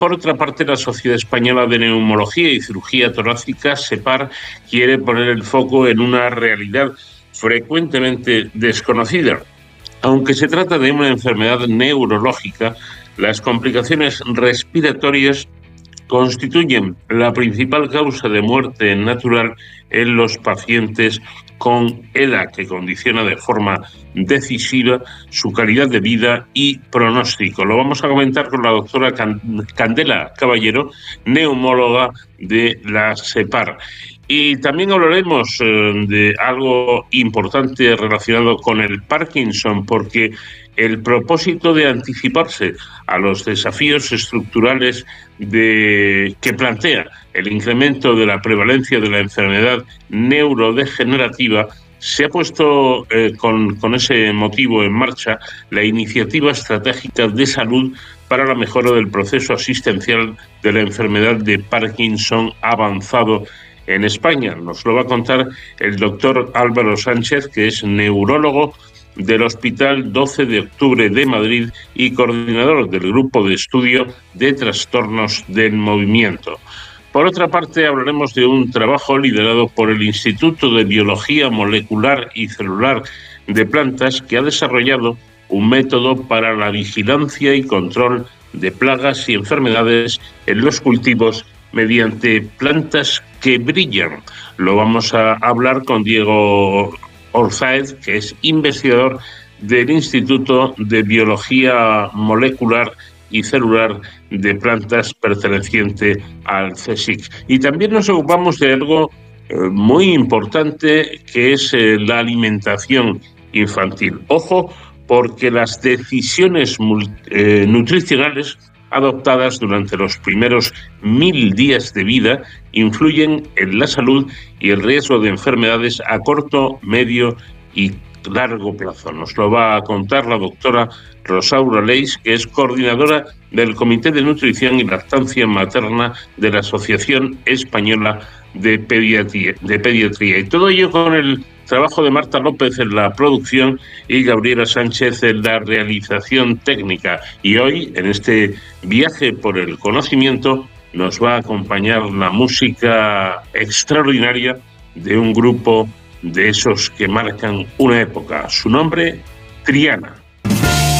Por otra parte, la Sociedad Española de Neumología y Cirugía Torácica, SEPAR, quiere poner el foco en una realidad frecuentemente desconocida. Aunque se trata de una enfermedad neurológica, las complicaciones respiratorias constituyen la principal causa de muerte natural en los pacientes con ELA, que condiciona de forma decisiva su calidad de vida y pronóstico. Lo vamos a comentar con la doctora Candela Caballero, neumóloga de la SEPAR. Y también hablaremos de algo importante relacionado con el Parkinson, porque el propósito de anticiparse a los desafíos estructurales que plantea el incremento de la prevalencia de la enfermedad neurodegenerativa, se ha puesto con ese motivo en marcha la Iniciativa Estratégica de Salud para la mejora del proceso asistencial de la enfermedad de Parkinson avanzado en España. Nos lo va a contar el doctor Álvaro Sánchez, que es neurólogo del Hospital 12 de Octubre de Madrid y coordinador del Grupo de Estudio de Trastornos del Movimiento. Por otra parte, hablaremos de un trabajo liderado por el Instituto de Biología Molecular y Celular de Plantas, que ha desarrollado un método para la vigilancia y control de plagas y enfermedades en los cultivos mediante plantas que brillan. Lo vamos a hablar con Diego Orzáez, que es investigador del Instituto de Biología Molecular y Celular de Plantas perteneciente al CSIC. Y también nos ocupamos de algo muy importante, que es la alimentación infantil. Ojo, porque las decisiones nutricionales adoptadas durante los primeros 1000 días de vida influyen en la salud y el riesgo de enfermedades a corto, medio y largo plazo. Nos lo va a contar la doctora Rosaura Leis, que es coordinadora del Comité de Nutrición y Lactancia Materna de la Asociación Española de Pediatría. Y todo ello con el trabajo de Marta López en la producción y Gabriela Sánchez en la realización técnica. Y hoy, en este viaje por el conocimiento, nos va a acompañar la música extraordinaria de un grupo de esos que marcan una época. Su nombre, Triana.